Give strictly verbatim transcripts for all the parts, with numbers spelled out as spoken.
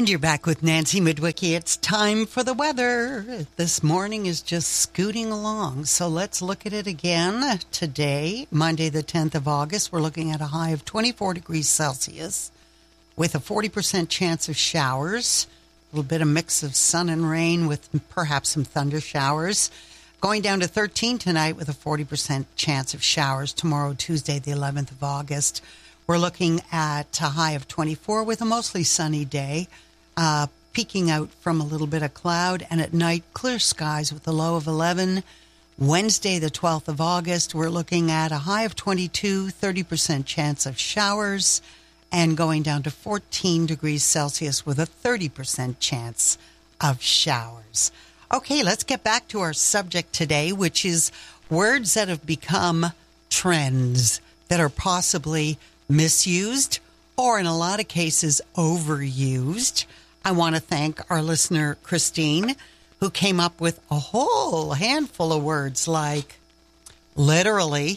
And you're back with Nancy Midwicki. It's time for the weather. This morning is just scooting along. So let's look at it again. Today, Monday the tenth of August, we're looking at a high of twenty-four degrees Celsius with a forty percent chance of showers. A little bit of mix of sun and rain with perhaps some thunder showers. Going down to thirteen tonight with a forty percent chance of showers. Tomorrow, Tuesday, the eleventh of August, we're looking at a high of twenty-four with a mostly sunny day, uh, peeking out from a little bit of cloud, and at night, clear skies with a low of eleven. Wednesday, the twelfth of August, we're looking at a high of twenty-two, thirty percent chance of showers, and going down to fourteen degrees Celsius with a thirty percent chance of showers. Okay, let's get back to our subject today, which is words that have become trends that are possibly misused or in a lot of cases overused. I want to thank our listener Christine, who came up with a whole handful of words like literally,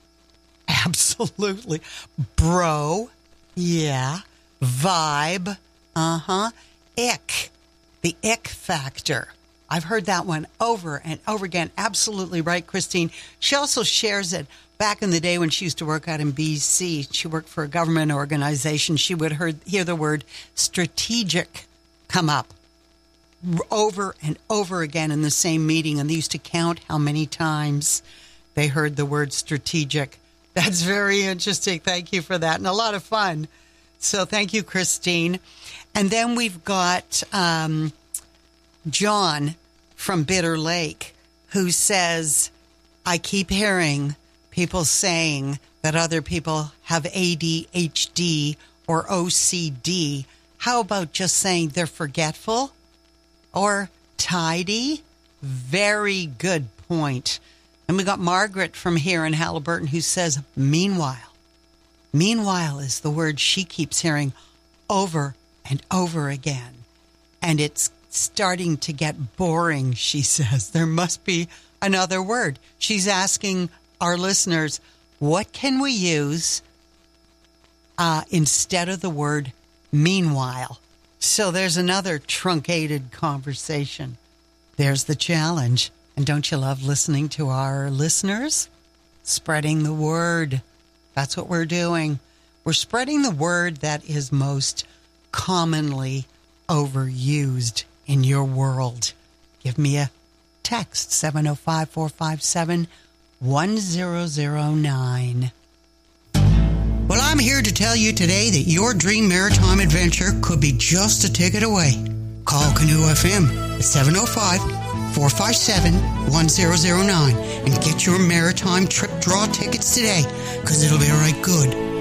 absolutely, bro, yeah, vibe, uh-huh, ick, the ick factor. I've heard that one over and over again. Absolutely right, Christine. She also shares it. Back in the day when she used to work out in B C, she worked for a government organization. She would heard, hear the word strategic come up over and over again in the same meeting, and they used to count how many times they heard the word strategic. That's very interesting. Thank you for that, and a lot of fun. So thank you, Christine. And then we've got um, John from Bitter Lake, who says, I keep hearing people saying that other people have A D H D or O C D. How about just saying they're forgetful or tidy? Very good point. And we got Margaret from here in Halliburton who says, meanwhile. Meanwhile is the word she keeps hearing over and over again. And it's starting to get boring, she says. There must be another word. She's asking our listeners, what can we use uh, instead of the word meanwhile? So there's another truncated conversation. There's the challenge. And don't you love listening to our listeners? Spreading the word. That's what we're doing. We're spreading the word that is most commonly overused in your world. Give me a text, seven oh five, four five seven, one zero zero nine. Well, I'm here to tell you today that your dream maritime adventure could be just a ticket away. Call Canoe F M at seven oh five, four five seven, one zero zero nine and get your maritime trip draw tickets today, because it'll be right good